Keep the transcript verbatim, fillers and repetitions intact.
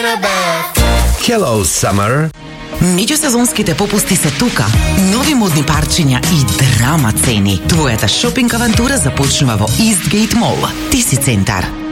in a bath. Hello, summer. Меѓусезонските попусти се тука. Нови модни парчиња и драма цени. Твојата шопинг авантура започнува во Eastgate Mall. Ти си центар.